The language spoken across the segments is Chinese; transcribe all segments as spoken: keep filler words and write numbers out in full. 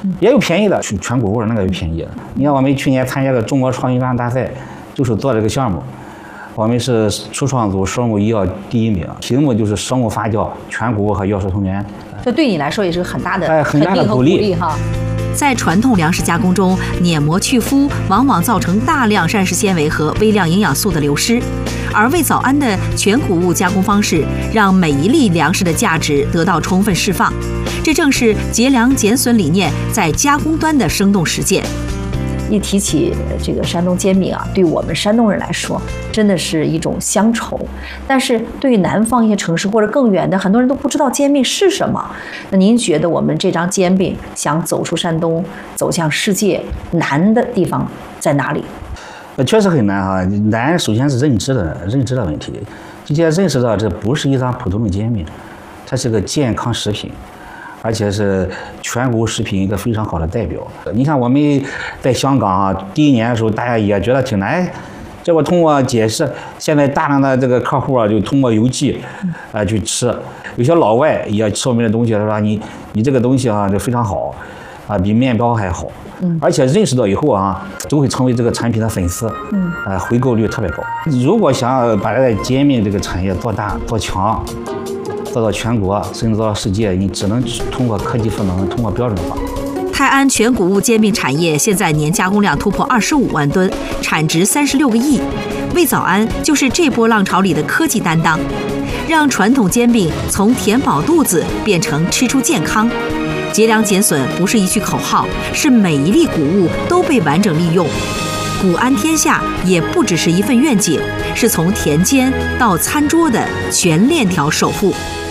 也有便宜的，全全谷物那个有便宜的。你看我们去年参加的中国创新专大赛，就是做这个项目，我们是初创组生物医药第一名，题目就是生物发酵、全谷物和药食同源。 这对你来说也是个很大的哎很大的鼓励哈。 在传统粮食加工中，碾磨去麸往往造成大量膳食纤维和微量营养素的流失，而味早安的全谷物加工方式，让每一粒粮食的价值得到充分释放。这正是节粮减损理念在加工端的生动实践。 一提起这个山东煎饼啊，对我们山东人来说，真的是一种乡愁。但是对于南方一些城市或者更远的，很多人都不知道煎饼是什么。那您觉得我们这张煎饼想走出山东，走向世界，难的地方在哪里？ 呃，确实很难哈。难，首先是认知的认知的问题，直接认识到这不是一张普通的煎饼，它是个健康食品。而且是全谷食品一个非常好的代表。你看我们在香港啊，第一年的时候，大家也觉得挺难。结果通过解释，现在大量的这个客户啊，就通过邮寄啊、呃、去吃。有些老外也吃我们的东西，他说你你这个东西啊就非常好，啊比面包还好。而且认识到以后啊，都会成为这个产品的粉丝。嗯，啊回购率特别高。如果想把这个煎饼这个产业做大做强，做到全国，甚至做到世界，你只能通过科技赋能，通过标准化。 泰安全谷物煎饼产业现在年加工量突破二十五万吨，产值三十六个亿。味早安就是这波浪潮里的科技担当，让传统煎饼从填饱肚子变成吃出健康。节粮减损不是一句口号，是每一粒谷物都被完整利用。谷安天下也不只是一份愿景，是从田间到餐桌的全链条守护。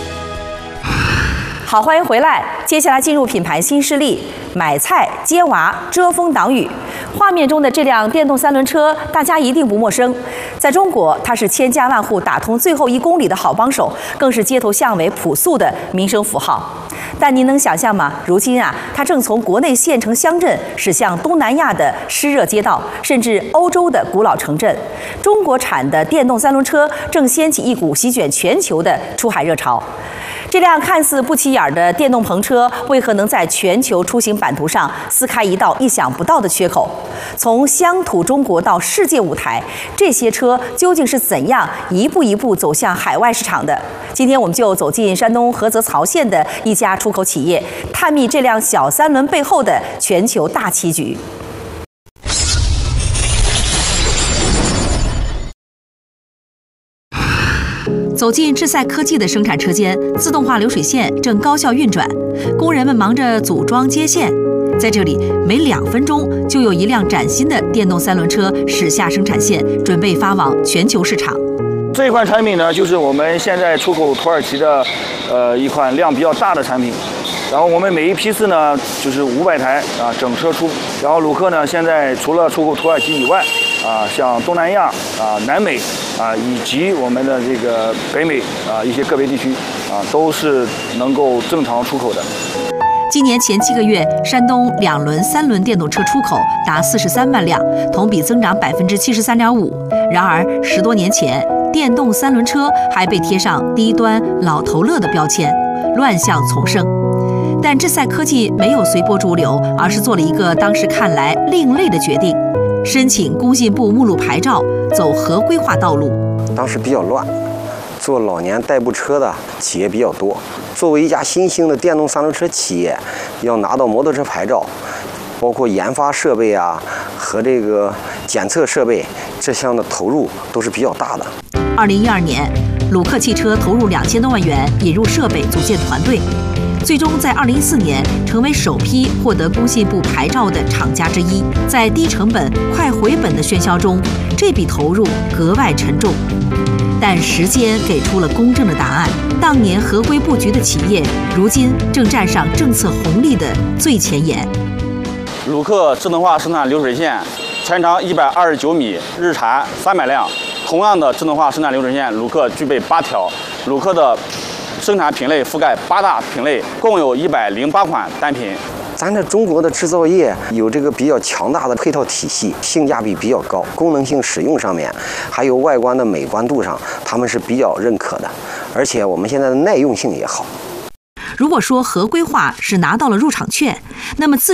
好，欢迎回来。接下来进入品牌新势力，买菜接娃遮风挡雨。画面中的这辆电动三轮车，大家一定不陌生。在中国，它是千家万户打通最后一公里的好帮手，更是街头巷尾朴素的民生符号。但您能想象吗？如今啊，它正从国内县城乡镇驶向东南亚的湿热街道，甚至欧洲的古老城镇。中国产的电动三轮车正掀起一股席卷全球的出海热潮。这辆看似不起眼的电动篷车，为何能在全球出行版图上撕开一道意想不到的缺口？从乡土中国到世界舞台，这些车究竟是怎样一步一步走向海外市场的？今天我们就走进山东菏泽曹县的一家出口企业，探秘这辆小三轮背后的全球大棋局。 走进智赛科技的生产车间，自动化流水线正高效运转，工人们忙着组装接线。在这里，每两分钟就有一辆崭新的电动三轮车驶下生产线，准备发往全球市场。 这一款产品呢，就是我们现在出口土耳其的，呃，一款量比较大的产品。然后我们每一批次呢，就是五百台啊，整车出。然后鲁克呢，现在除了出口土耳其以外，啊，像东南亚啊、南美啊，以及我们的这个北美啊一些个别地区啊，都是能够正常出口的。 今年前七个月，山东两轮、三轮电动车出口达四十三万辆，同比增长百分之七十三点五。然而，十多年前，电动三轮车还被贴上低端、老头乐的标签，乱象丛生。但智赛科技没有随波逐流，而是做了一个当时看来另类的决定，申请工信部目录牌照，走合规化道路。 当时比较乱，做老年代步车的企业比较多。作为一家新兴的电动三轮车企业，要拿到摩托车牌照，包括研发设备啊和这个检测设备这项的投入都是比较大的。 二零一二年，鲁克汽车投入两千多万元引入设备，组建团队，最终在二零一四年成为首批获得工信部牌照的厂家之一。在低成本、快回本的喧嚣中，这笔投入格外沉重。但时间给出了公正的答案。当年合规布局的企业，如今正站上政策红利的最前沿。 鲁克智能化生产流水线，全长一百二十九米，日产三百辆。同样的智能化生产流水线，鲁克具备八条。鲁克的生产品类覆盖八大品类，共有一百零八款单品。 咱这中国的制造业有这个比较强大的配套体系，性价比比较高，功能性使用上面，还有外观的美观度上，他们是比较认可的。而且我们现在的耐用性也好。 如果说合规化是拿到了入场券，那么自